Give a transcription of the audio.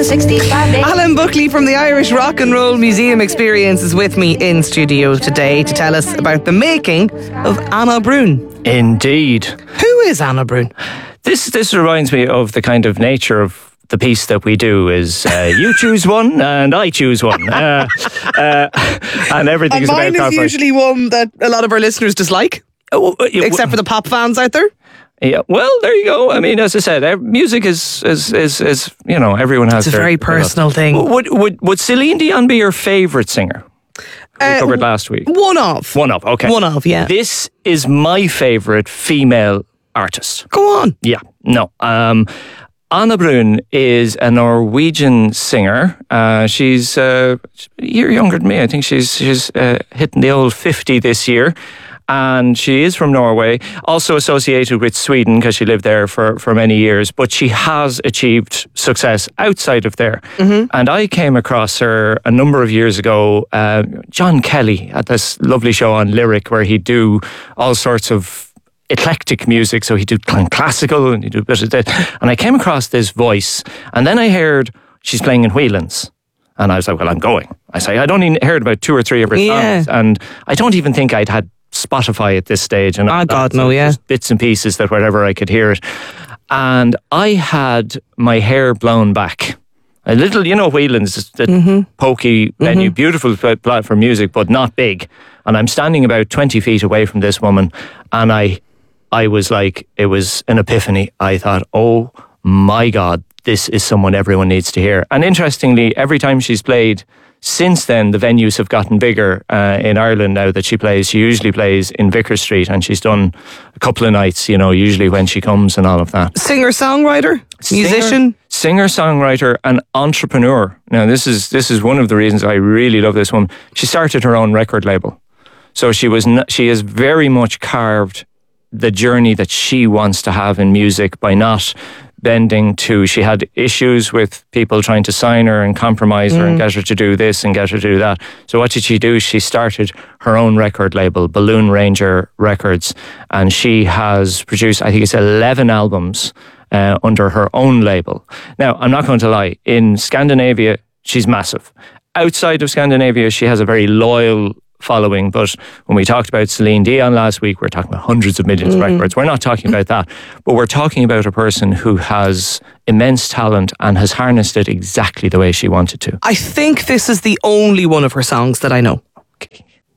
365 days. Alan Buckley from the Irish Rock and Roll Museum Experience is with me in studio today to tell us about the making of Anna Brun. Indeed. Who is Anna Brun? This reminds me of the kind of nature of the piece that we do is you choose one and I choose one. And everything's about mine is usually one that a lot of our listeners dislike, except for the pop fans out there. Yeah, well, there you go. I mean, as I said, music is you know, everyone has. It's a very personal thing. Would Celine Dion be your favourite singer? We covered last week. One of, okay. One of, yeah. This is my favourite female artist. Go on. Yeah, no. Anna Brun is a Norwegian singer. She's a year younger than me. I think she's hitting the old 50 this year. And she is from Norway, also associated with Sweden because she lived there for many years. But she has achieved success outside of there. Mm-hmm. And I came across her a number of years ago. John Kelly had this lovely show on Lyric where he'd do all sorts of eclectic music. So he'd do classical and he'd do a bit of that. And I came across this voice. And then I heard she's playing in Whelan's. And I was like, well, I'm going. I'd only heard about 2 or 3 of her songs. And I don't even think I'd had Spotify at this stage, and just bits and pieces that wherever I could hear it. And I had my hair blown back a little. You know, Whelan's, the pokey venue, beautiful plot for music, but not big. And I'm standing about 20 feet away from this woman, and I was like, it was an epiphany. I thought, oh my God, this is someone everyone needs to hear. And interestingly, every time she's played since then, the venues have gotten bigger in Ireland now that she plays. She usually plays in Vicar Street, and she's done a couple of nights, you know, usually when she comes and all of that. Singer-songwriter? Musician? Singer-songwriter and entrepreneur. Now, this is one of the reasons I really love this woman. She started her own record label. So she has very much carved the journey that she wants to have in music by not bending to, she had issues with people trying to sign her and compromise her and get her to do this and get her to do that. So what did she do? She started her own record label, Balloon Ranger Records, and she has produced, I think it's 11 albums under her own label. Now, I'm not going to lie, in Scandinavia, she's massive. Outside of Scandinavia, she has a very loyal following, but when we talked about Celine Dion last week, we're talking about hundreds of millions of records. We're not talking about that, but we're talking about a person who has immense talent and has harnessed it exactly the way she wanted to. I think this is the only one of her songs that I know. Okay.